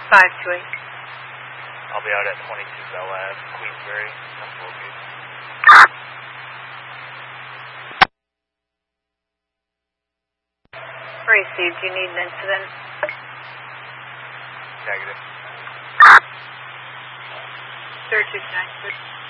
528. I'll be out at 22 Bell Ave, Queensbury. Received. Do you need an incident? Negative. Search is next.